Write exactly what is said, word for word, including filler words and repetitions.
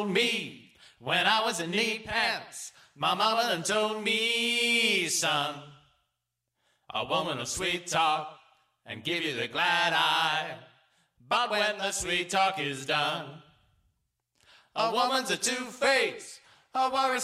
me when I was in knee pants. My mama done told me, son, a woman will sweet talk and give you the glad eye, but when the sweet talk is done, a woman's a two-face, a worry